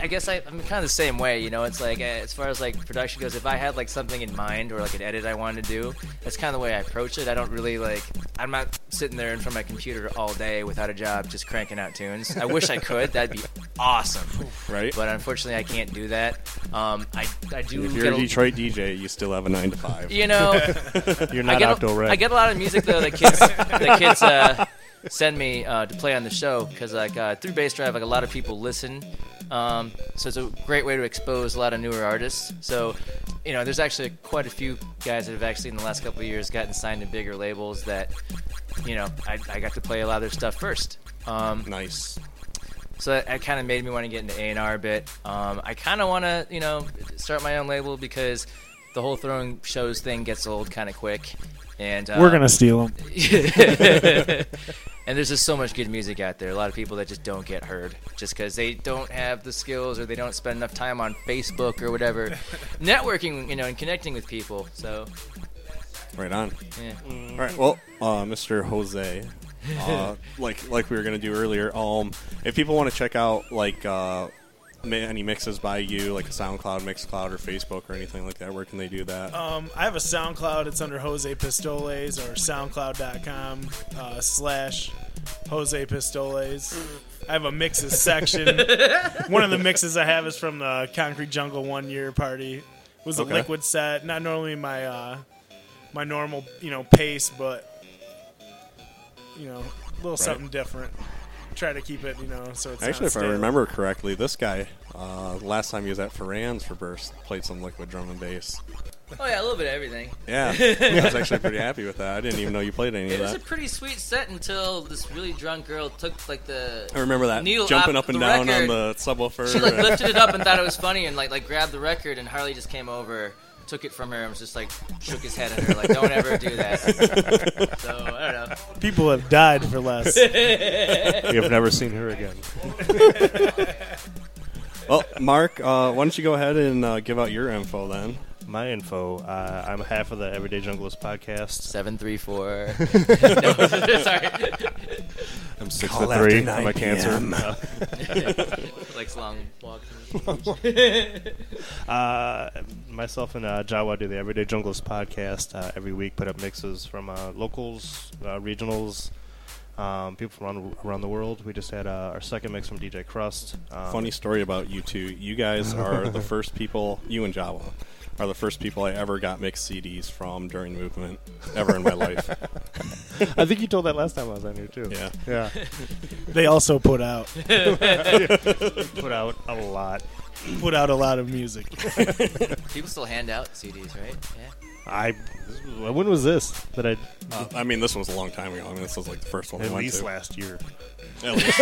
I guess I'm kind of the same way, you know. It's like as far as like production goes, if I had like something in mind or like an edit I wanted to do, that's kind of the way I approach it. I don't really I'm not sitting there in front of my computer all day without a job just cranking out tunes. I wish I could. That'd be awesome. Right. But unfortunately, I can't do that. I do. If you're a Detroit DJ, you still have a 9 to 5. You know, You're not Octo Red. I get a lot of music though that kids send me to play on the show because through Bass Drive, a lot of people listen. So it's a great way to expose a lot of newer artists. So, you know, there's actually quite a few guys that have actually in the last couple of years gotten signed to bigger labels that, you know, I got to play a lot of their stuff first. Nice. So that kind of made me want to get into A&R a bit. I kind of want to, you know, start my own label because the whole throwing shows thing gets old kind of quick. And we're going to steal them. And there's just so much good music out there. A lot of people that just don't get heard just because they don't have the skills or they don't spend enough time on Facebook or whatever. Networking, you know, and connecting with people. So, right on. Yeah. All right. Well, Mr. Jose, like we were going to do earlier, if people want to check out like any mixes by you, like a SoundCloud, Mixcloud, or Facebook or anything like that, where can they do that? I have a SoundCloud. It's under Jose Pistoles or SoundCloud.com /Jose Pistoles. I have a mixes section. One of the mixes I have is from the Concrete Jungle 1 year party. It was a liquid set. Not normally my my normal, you know, pace, but, you know, a little something different. Try to keep it, you know, so it's actually, if I remember correctly, this guy last time he was at Ferran's for Burst played some liquid drum and bass. Oh yeah, a little bit of everything. Yeah, I was actually pretty happy with that. I didn't even know you played any of that. It was a pretty sweet set until this really drunk girl took like the. I remember that needle jumping off up and the down record. on the subwoofer. She like lifted it up and thought it was funny and like grabbed the record, and Harley just came over, took it from her, and was just like shook his head at her like, "Don't ever do that." So I don't know. People have died for less. We have never seen her again. Well, Mark, why don't you go ahead and give out your info then? My info, I'm half of the Everyday Junglist podcast. 734. No, sorry. I'm 6'3". I'm a Cancer. Likes long walks. Myself and Jawa do the Everyday Junglist podcast every week. Put up mixes from locals, regionals, people from around the world. We just had our second mix from DJ Crust. Funny story about you two. You guys are the first people, you and Jawa, are the first people I ever got mixed CDs from during Movement ever in my life. I think you told that last time I was on here, too. Yeah. They also put out Put out a lot. Put out a lot of music. People still hand out CDs, right? Yeah. When was this? That I I mean, this was a long time ago. I mean, this was like the first one at I went least to. last year. At least.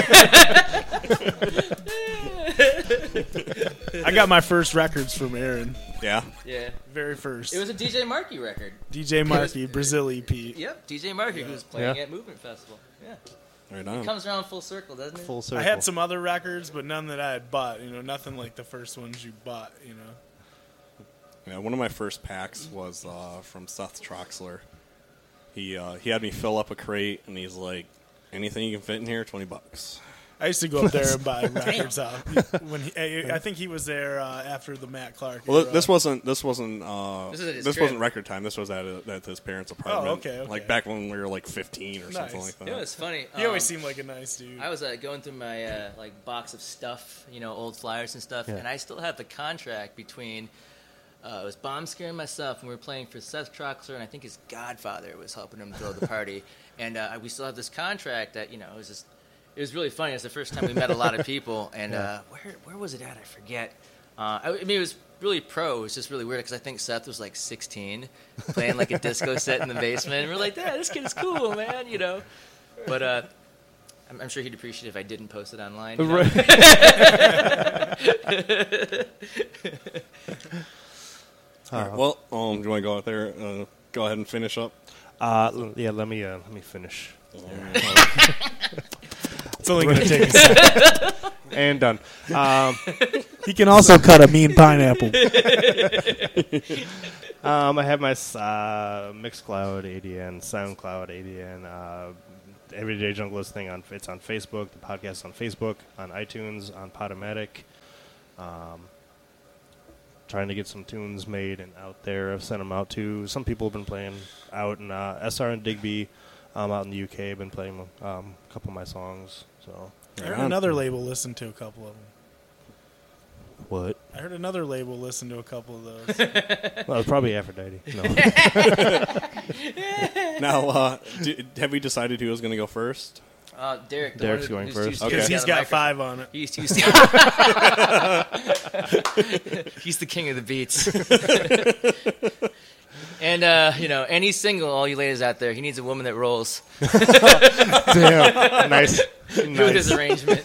I got my first records from Aaron. Yeah. Yeah. Very first. It was a DJ Markey record. DJ Markey, Brazil EP. Yep, DJ Markey, who was playing at Movement Festival. Yeah. Right on. Comes around full circle, doesn't it? Full circle. I had some other records, but none that I had bought. You know, nothing like the first ones you bought. You know. Yeah, one of my first packs was from Seth Troxler. He had me fill up a crate, and he's like, "Anything you can fit in here, $20." I used to go up there and buy records out. When I think he was there after the Matt Clark. Well, era. this wasn't wasn't record time. This was at his parents' apartment. Oh, okay. Like back when we were like 15 or Nice. something like that. It was funny. He always seemed like a nice dude. I was going through my box of stuff, you know, old flyers and stuff, and I still have the contract between. It was Bomb Scare and myself, and we were playing for Seth Troxler, and I think his godfather was helping him throw the party. And we still have this contract that, you know, it was really funny. It was the first time we met a lot of people, and where was it at? I forget. I mean, it was really pro. It was just really weird because I think Seth was like 16, playing like a disco set in the basement, and we're like, "Yeah, this kid is cool, man," you know. But I'm sure he'd appreciate it if I didn't post it online. You know? All right, well, do you want to go out there? Go ahead and finish up. Yeah, let me finish. It's only going to take a second. And done. He can also cut a mean pineapple. I have my Mixcloud ADN, SoundCloud ADN, Everyday Junglist thing it's on Facebook. The podcast on Facebook, on iTunes, on Podomatic. Trying to get some tunes made and out there. I've sent them out to some people have been playing out in SR and Digby out in the UK. Have been playing a couple of my songs. So I heard another label listen to a couple of them. what? I heard another label listen to a couple of those. Well, it's probably Aphrodite. No. Now, have we decided who was going to go first? Derek. Derek's going first. Because he's got 5 on it. He's the king of the beats. And, any single, all you ladies out there, he needs a woman that rolls. Damn. Nice. Do it as arrangement.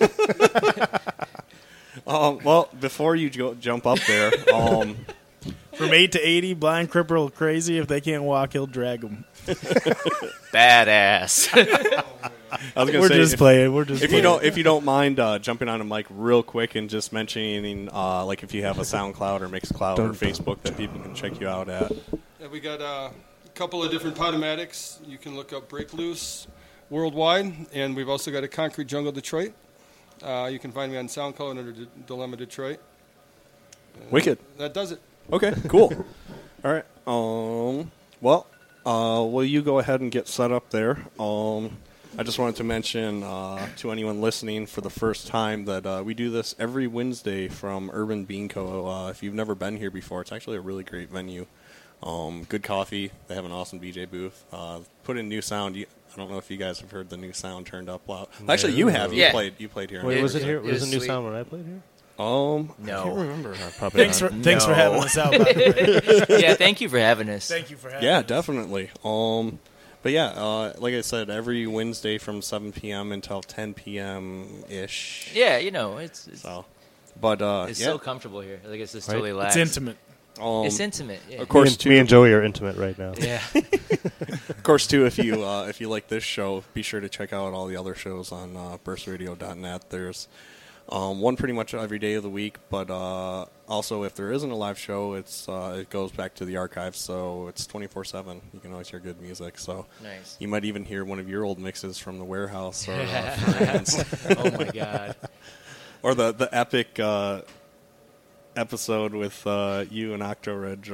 Well, before you jump up there, From 8 to 80, blind, cripple, crazy. If they can't walk, he'll drag them. Badass. I was going We're to say, just playing. We're just if playing. you don't mind jumping on a mic real quick and just mentioning like if you have a SoundCloud or Mixcloud or Facebook that people can check you out at. Yeah, we got a couple of different Potomatics. You can look up Break Loose worldwide, and we've also got a Concrete Jungle Detroit. You can find me on SoundCloud under Dilemma Detroit. Wicked. That does it. Okay, cool. All right. Well, will you go ahead and get set up there? I just wanted to mention to anyone listening for the first time that we do this every Wednesday from Urban Bean Co. If you've never been here before, it's actually a really great venue. Good coffee. They have an awesome DJ booth. Put in new sound. I don't know if you guys have heard the new sound turned up loud. Actually, you have. Yeah. You played here. Wait, was it here? It Was was a new sweet. sound when I played here? I can't No. remember. Probably Thanks not. for having us out, by the way. Yeah, thank you for having us. Thank you for having Yeah, us. definitely. But yeah, like I said, every Wednesday from 7 p.m. until 10 p.m. ish. Yeah, it's So, but it's yeah, so comfortable here. Like it's just Right. totally It's lax. intimate. It's intimate. Yeah. Of course, Me and Joey are intimate right now. Yeah. Of course, too, if you like this show, be sure to check out all the other shows on burstradio.net. There's one pretty much every day of the week, but also if there isn't a live show, it goes back to the archives, so it's 24/7. You can always hear good music. So Nice. you might even hear one of your old mixes from the warehouse, or for instance, Oh my god. or the epic. Episode with you and Octo Red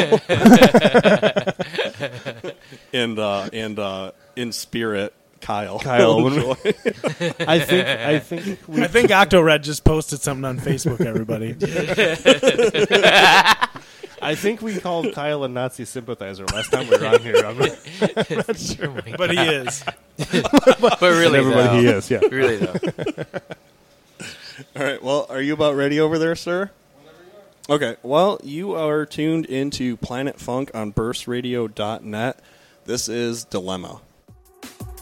and in spirit Kyle. I think Octo Red just posted something on Facebook, everybody. I think we called Kyle a Nazi sympathizer last time we were on here. I'm not sure. But he is. But really, Everybody though. he is, yeah. Really though. All right, well, are you about ready over there, sir? Okay, well, you are tuned into Planet Funk on burstradio.net. This is Dilemma.